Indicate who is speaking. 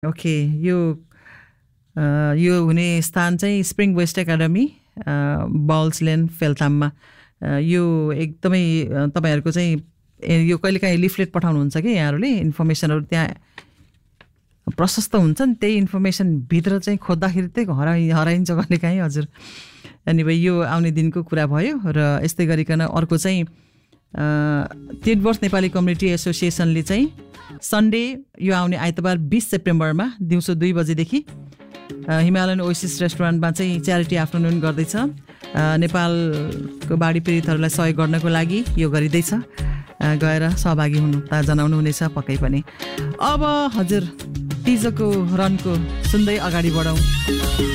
Speaker 1: Okay, यो हुने स्थान चाहिँ spring West academy, balls lane, फेलथाममा। यो एकदमै तपाईँहरूको चाहिँ यो कहिलेकाहीँ लिफलेट पठाउनुहुन्छ कि यहाँहरूले, इन्फर्मेसनहरू त्यहाँ प्रशस्त हुन्छ नि, त्यही इन्फर्मेसन भित्र चाहिँ खोज्दाखेरि त्यही हराइन्छ कहिलेकाहीँ। हजुर, एनिवे यो आउने दिनको कुरा भयो। र यस्तै गरिकन अर्को चाहिँ तिब्बत नेपाली कम्युनिटी एसोसिएसनले चाहिँ सन्डे यो आउने आइतबार 20 सेप्टेम्बरमा दिउँसो 2 बजेदेखि हिमालयन ओएसिस रेस्टुरेन्टमा चाहिँ च्यारिटी आफ्टरनुन गर्दैछ। नेपालको बाढी पीडितहरूलाई सहयोग गर्नको लागि यो गरिँदैछ। गएर सहभागी जनाउनु हुनेछ पक्कै पनि। अब हजुर तिजको रनको सुन्दै अगाडि बढौँ।